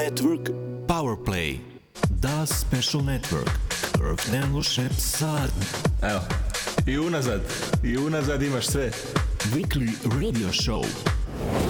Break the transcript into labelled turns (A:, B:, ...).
A: Network Powerplay. Dallas Special Network. Earth Tango Shep Sad.
B: Evo, i unazad imaš sve.
A: Weekly radio show.